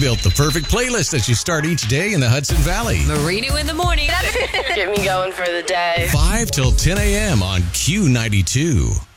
built the perfect playlist as you start each day in the Hudson Valley. Marino in the morning. Get me going for the day. 5 till 10 a.m. on Q92.